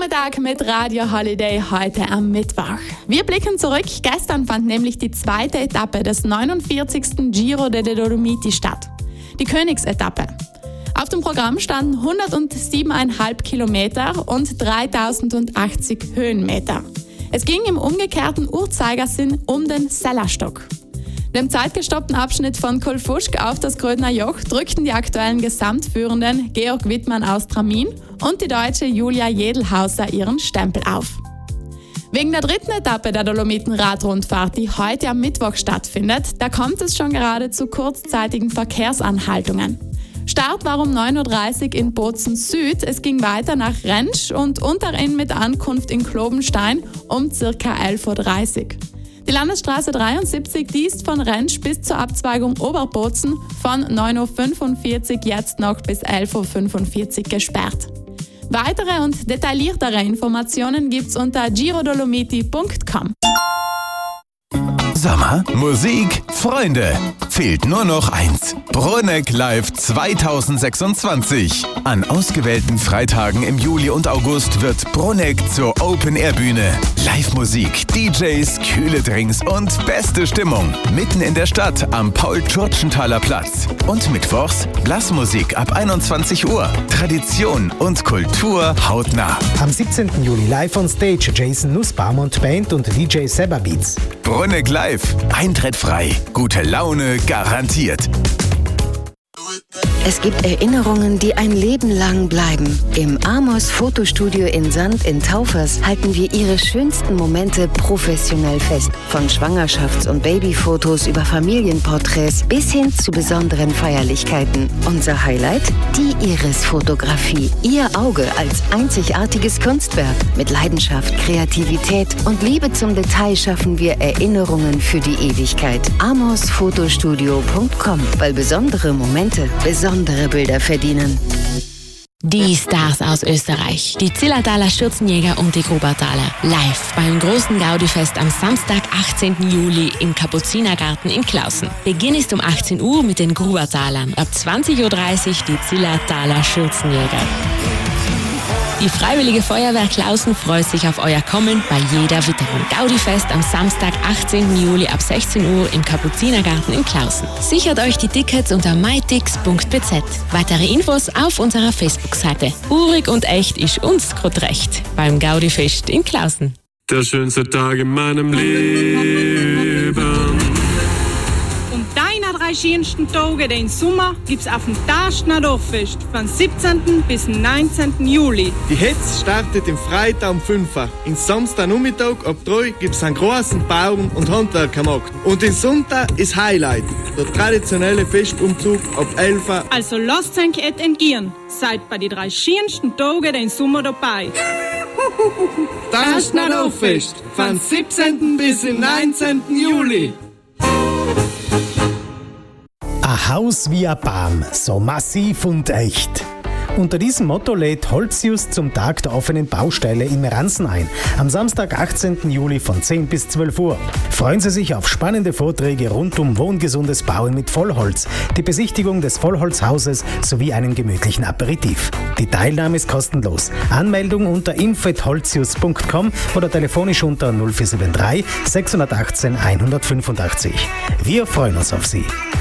Vormittag mit Radio Holiday heute am Mittwoch. Wir blicken zurück. Gestern fand nämlich die zweite Etappe des 49. Giro delle Dolomiti statt. Die Königsetappe. Auf dem Programm standen 107,5 Kilometer und 3080 Höhenmeter. Es ging im umgekehrten Uhrzeigersinn um den Sellerstock. Dem zeitgestoppten Abschnitt von Kolfuschk auf das Grödner Joch drückten die aktuellen Gesamtführenden Georg Wittmann aus Tramin und die Deutsche Julia Jedelhauser ihren Stempel auf. Wegen der dritten Etappe der Dolomiten-Radrundfahrt, die heute am Mittwoch stattfindet, da kommt es schon gerade zu kurzzeitigen Verkehrsanhaltungen. Start war um 9.30 Uhr in Bozen Süd, es ging weiter nach Rentsch und Unterinn mit Ankunft in Klobenstein um ca. 11.30 Uhr. Die Landesstraße 73, die ist von Rentsch bis zur Abzweigung Oberbozen von 9.45 Uhr jetzt noch bis 11.45 Uhr gesperrt. Weitere und detailliertere Informationen gibt's unter girodolomiti.com. Sommer, Musik, Freunde. Fehlt nur noch eins. Bruneck Live 2026. An ausgewählten Freitagen im Juli und August wird Bruneck zur Open-Air-Bühne. Live-Musik, DJs, kühle Drinks und beste Stimmung. Mitten in der Stadt am Paul-Tschurtschenthaler Platz. Und mittwochs Blasmusik ab 21 Uhr. Tradition und Kultur hautnah. Am 17. Juli live on stage Jason Nussbaum und Band und DJ Seba Beats. Bruneck Live. Eintritt frei. Gute Laune garantiert. Es gibt Erinnerungen, die ein Leben lang bleiben. Im Amos Fotostudio in Sand in Taufers halten wir Ihre schönsten Momente professionell fest. Von Schwangerschafts- und Babyfotos über Familienporträts bis hin zu besonderen Feierlichkeiten. Unser Highlight? Die Iris-Fotografie. Ihr Auge als einzigartiges Kunstwerk. Mit Leidenschaft, Kreativität und Liebe zum Detail schaffen wir Erinnerungen für die Ewigkeit. amosfotostudio.com, weil besondere Momente besondere Bilder verdienen. Die Stars aus Österreich, die Zillertaler Schürzenjäger und die Grubertaler, live beim großen Gaudifest am Samstag, 18. Juli im Kapuzinergarten in Klausen. Beginn ist um 18 Uhr mit den Grubertalern, ab 20.30 Uhr die Zillertaler Schürzenjäger. Die Freiwillige Feuerwehr Klausen freut sich auf euer Kommen bei jeder Witterung. Gaudifest am Samstag, 18. Juli ab 16 Uhr im Kapuzinergarten in Klausen. Sichert euch die Tickets unter mytix.bz. Weitere Infos auf unserer Facebook-Seite. Urig und echt ist uns grad recht beim Gaudifest in Klausen. Der schönste Tag in meinem Leben. Und deiner drei schönsten Tage den Sommer gibt's auf dem Taschner Dorffest von 17. bis 19. Juli. Die Hetz startet im Freitag um 5 Uhr. Am Samstagnachmittag ab 3 gibt's einen großen Bauern- und Handwerkermarkt. Und den Sonntag ist Highlight, der traditionelle Festumzug ab 11 Uhr. Also lasst euch et entgehen. Seid bei die drei schönsten Tage den Sommer dabei. Taschner Dorffest von 17. bis 19. Juli. Ein Haus wie ein Baum, so massiv und echt. Unter diesem Motto lädt Holzius zum Tag der offenen Baustelle in Meransen ein. Am Samstag, 18. Juli von 10 bis 12 Uhr. Freuen Sie sich auf spannende Vorträge rund um wohngesundes Bauen mit Vollholz, die Besichtigung des Vollholzhauses sowie einen gemütlichen Aperitif. Die Teilnahme ist kostenlos. Anmeldung unter info@holzius.com oder telefonisch unter 0473 618 185. Wir freuen uns auf Sie.